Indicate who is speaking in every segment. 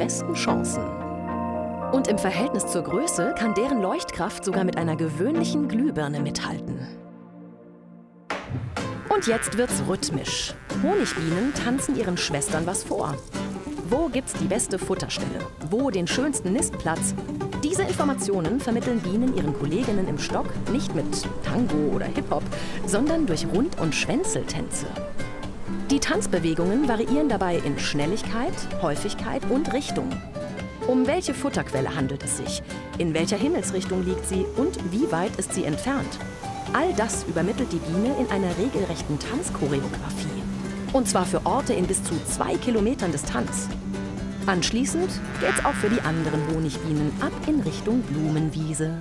Speaker 1: besten Chancen. Und im Verhältnis zur Größe kann deren Leuchtkraft sogar mit einer gewöhnlichen Glühbirne mithalten. Und jetzt wird's rhythmisch. Honigbienen tanzen ihren Schwestern was vor. Wo gibt's die beste Futterstelle? Wo den schönsten Nistplatz? Diese Informationen vermitteln Bienen ihren Kolleginnen im Stock nicht mit Tango oder Hip-Hop, sondern durch Rund- und Schwänzeltänze. Die Tanzbewegungen variieren dabei in Schnelligkeit, Häufigkeit und Richtung. Um welche Futterquelle handelt es sich? In welcher Himmelsrichtung liegt sie und wie weit ist sie entfernt? All das übermittelt die Biene in einer regelrechten Tanzchoreografie. Und zwar für Orte in bis zu 2 Kilometern Distanz. Anschließend geht's auch für die anderen Honigbienen ab in Richtung Blumenwiese.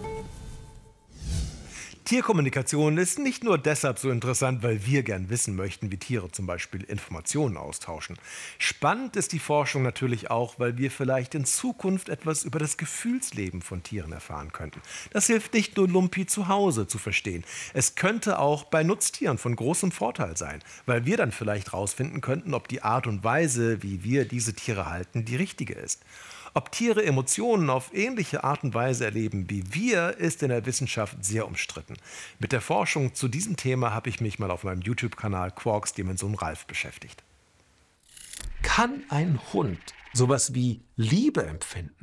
Speaker 2: Tierkommunikation ist nicht nur deshalb so interessant, weil wir gern wissen möchten, wie Tiere zum Beispiel Informationen austauschen. Spannend ist die Forschung natürlich auch, weil wir vielleicht in Zukunft etwas über das Gefühlsleben von Tieren erfahren könnten. Das hilft nicht nur Lumpi zu Hause zu verstehen. Es könnte auch bei Nutztieren von großem Vorteil sein, weil wir dann vielleicht herausfinden könnten, ob die Art und Weise, wie wir diese Tiere halten, die richtige ist. Ob Tiere Emotionen auf ähnliche Art und Weise erleben wie wir, ist in der Wissenschaft sehr umstritten. Mit der Forschung zu diesem Thema habe ich mich mal auf meinem YouTube-Kanal Quarks Dimension Ralf beschäftigt. Kann ein Hund sowas wie Liebe empfinden?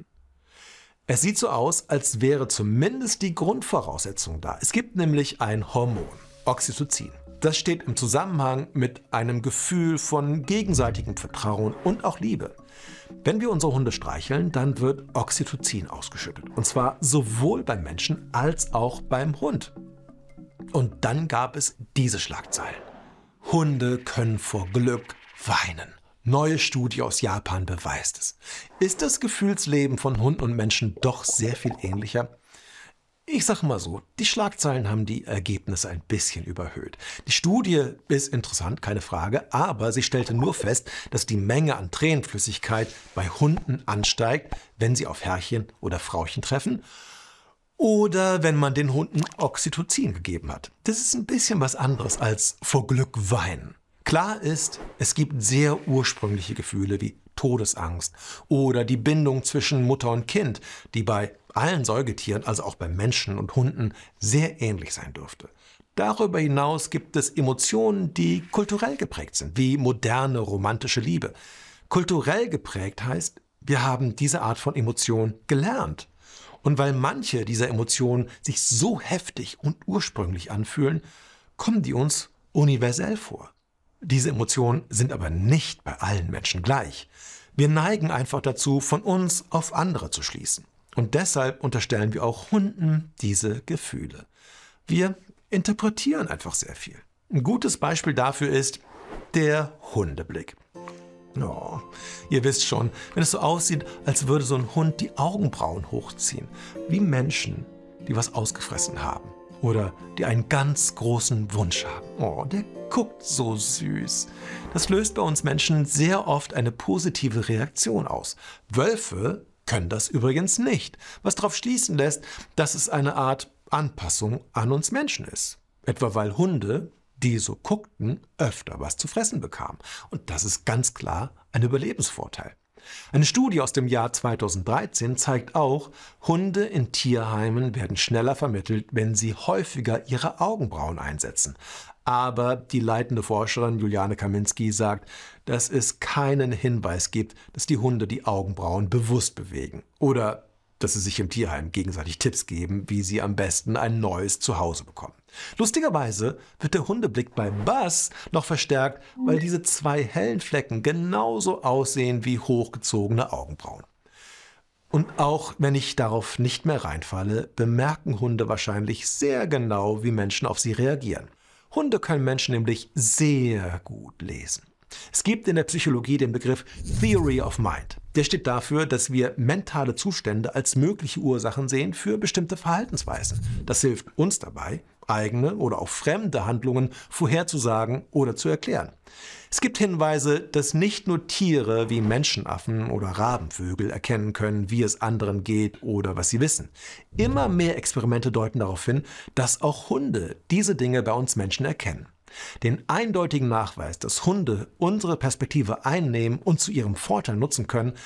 Speaker 2: Es sieht so aus, als wäre zumindest die Grundvoraussetzung da. Es gibt nämlich ein Hormon, Oxytocin. Das steht im Zusammenhang mit einem Gefühl von gegenseitigem Vertrauen und auch Liebe. Wenn wir unsere Hunde streicheln, dann wird Oxytocin ausgeschüttet. Und zwar sowohl beim Menschen als auch beim Hund. Und dann gab es diese Schlagzeilen. Hunde können vor Glück weinen. Neue Studie aus Japan beweist es. Ist das Gefühlsleben von Hund und Menschen doch sehr viel ähnlicher? Ich sage mal so, die Schlagzeilen haben die Ergebnisse ein bisschen überhöht. Die Studie ist interessant, keine Frage, aber sie stellte nur fest, dass die Menge an Tränenflüssigkeit bei Hunden ansteigt, wenn sie auf Herrchen oder Frauchen treffen oder wenn man den Hunden Oxytocin gegeben hat. Das ist ein bisschen was anderes als vor Glück weinen. Klar ist, es gibt sehr ursprüngliche Gefühle wie Todesangst oder die Bindung zwischen Mutter und Kind, die bei allen Säugetieren, also auch bei Menschen und Hunden, sehr ähnlich sein dürfte. Darüber hinaus gibt es Emotionen, die kulturell geprägt sind, wie moderne romantische Liebe. Kulturell geprägt heißt, wir haben diese Art von Emotion gelernt. Und weil manche dieser Emotionen sich so heftig und ursprünglich anfühlen, kommen die uns universell vor. Diese Emotionen sind aber nicht bei allen Menschen gleich. Wir neigen einfach dazu, von uns auf andere zu schließen. Und deshalb unterstellen wir auch Hunden diese Gefühle. Wir interpretieren einfach sehr viel. Ein gutes Beispiel dafür ist der Hundeblick. Oh, ihr wisst schon, wenn es so aussieht, als würde so ein Hund die Augenbrauen hochziehen. Wie Menschen, die was ausgefressen haben. Oder die einen ganz großen Wunsch haben. Oh, der guckt so süß. Das löst bei uns Menschen sehr oft eine positive Reaktion aus. Wölfe können das übrigens nicht, was darauf schließen lässt, dass es eine Art Anpassung an uns Menschen ist. Etwa weil Hunde, die so guckten, öfter was zu fressen bekamen. Und das ist ganz klar ein Überlebensvorteil. Eine Studie aus dem Jahr 2013 zeigt auch, Hunde in Tierheimen werden schneller vermittelt, wenn sie häufiger ihre Augenbrauen einsetzen. Aber die leitende Forscherin Juliane Kaminski sagt, dass es keinen Hinweis gibt, dass die Hunde die Augenbrauen bewusst bewegen. Oder dass sie sich im Tierheim gegenseitig Tipps geben, wie sie am besten ein neues Zuhause bekommen. Lustigerweise wird der Hundeblick bei Buzz noch verstärkt, weil diese 2 hellen Flecken genauso aussehen wie hochgezogene Augenbrauen. Und auch wenn ich darauf nicht mehr reinfalle, bemerken Hunde wahrscheinlich sehr genau, wie Menschen auf sie reagieren. Hunde können Menschen nämlich sehr gut lesen. Es gibt in der Psychologie den Begriff Theory of Mind. Der steht dafür, dass wir mentale Zustände als mögliche Ursachen sehen für bestimmte Verhaltensweisen. Das hilft uns dabei, eigene oder auch fremde Handlungen vorherzusagen oder zu erklären. Es gibt Hinweise, dass nicht nur Tiere wie Menschenaffen oder Rabenvögel erkennen können, wie es anderen geht oder was sie wissen. Immer mehr Experimente deuten darauf hin, dass auch Hunde diese Dinge bei uns Menschen erkennen. Den eindeutigen Nachweis, dass Hunde unsere Perspektive einnehmen und zu ihrem Vorteil nutzen können,